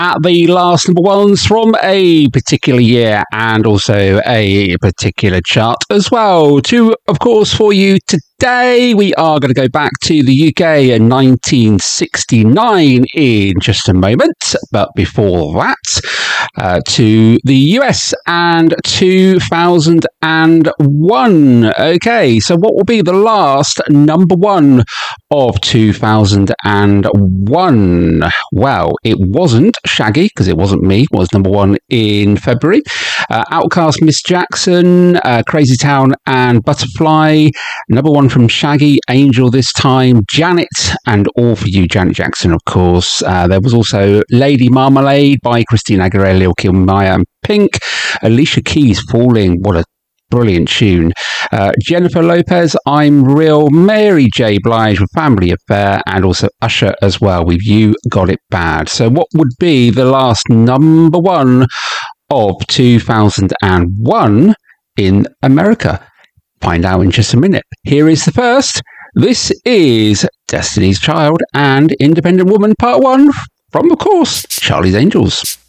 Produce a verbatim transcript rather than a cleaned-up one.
at the last number ones from a particular year and also a particular chart as well. To, of course, for you today, we are going to go back to the U K in nineteen sixty-nine in just a moment. But before that, uh, to the U S and two thousand one. Okay, so what will be the last number one of two thousand one? Well, it wasn't Shaggy, because it wasn't me. It was number one in February. Uh, Outkast, Miss Jackson, uh, Crazy Town and Butterfly. Number one from Shaggy, Angel this time, Janet, and All For You, Janet Jackson, of course. Uh, there was also Lady Marmalade by Christina Aguilera, Lil Kim, Maya and Pink. Alicia Keys, Falling. What a brilliant tune. Uh, Jennifer Lopez, I'm Real. Mary J. Blige with Family Affair, and also Usher as well with You Got It Bad. So what would be the last number one of two thousand one in America? Find out in just a minute. Here is the first. This is Destiny's Child and Independent Woman Part one from, of course, Charlie's Angels.